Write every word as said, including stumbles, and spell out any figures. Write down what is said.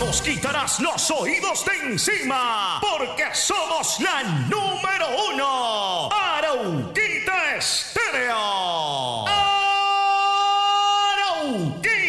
nos quitarás los oídos de encima, porque somos la número uno. Arauquita Estéreo. Arauquita.